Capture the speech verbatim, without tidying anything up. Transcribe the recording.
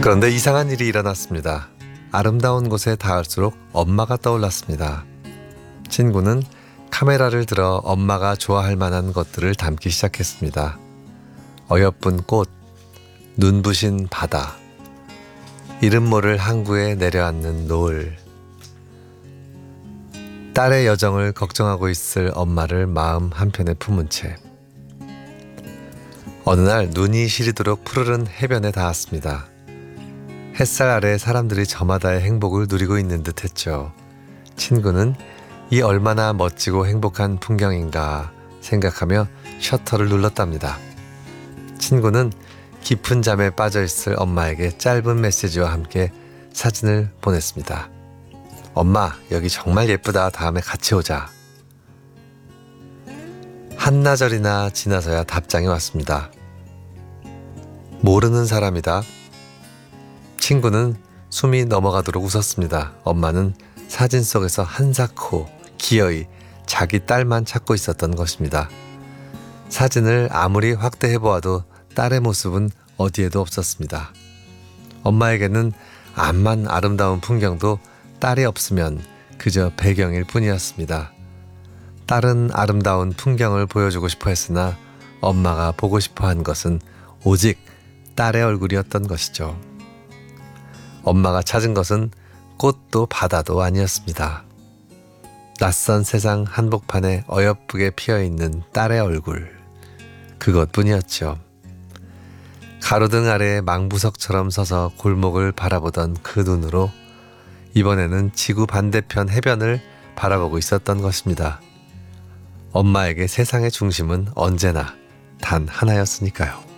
그런데 이상한 일이 일어났습니다. 아름다운 곳에 닿을수록 엄마가 떠올랐습니다. 친구는 카메라를 들어 엄마가 좋아할 만한 것들을 담기 시작했습니다. 어여쁜 꽃, 눈부신 바다, 이름 모를 항구에 내려앉는 노을, 딸의 여정을 걱정하고 있을 엄마를 마음 한편에 품은 채 어느 날 눈이 시리도록 푸르른 해변에 닿았습니다. 햇살 아래 사람들이 저마다의 행복을 누리고 있는 듯 했죠. 친구는 이 얼마나 멋지고 행복한 풍경인가 생각하며 셔터를 눌렀답니다. 친구는 깊은 잠에 빠져있을 엄마에게 짧은 메시지와 함께 사진을 보냈습니다. 엄마, 여기 정말 예쁘다. 다음에 같이 오자. 한나절이나 지나서야 답장이 왔습니다. 모르는 사람이다. 친구는 숨이 넘어가도록 웃었습니다. 엄마는 사진 속에서 한사코 기어이 자기 딸만 찾고 있었던 것입니다. 사진을 아무리 확대해보아도 딸의 모습은 어디에도 없었습니다. 엄마에게는 암만 아름다운 풍경도 딸이 없으면 그저 배경일 뿐이었습니다. 딸은 아름다운 풍경을 보여주고 싶어 했으나 엄마가 보고 싶어 한 것은 오직 딸의 얼굴이었던 것이죠. 엄마가 찾은 것은 꽃도 바다도 아니었습니다. 낯선 세상 한복판에 어여쁘게 피어있는 딸의 얼굴, 그것뿐이었죠. 가로등 아래 망부석처럼 서서 골목을 바라보던 그 눈으로 이번에는 지구 반대편 해변을 바라보고 있었던 것입니다. 엄마에게 세상의 중심은 언제나 단 하나였으니까요.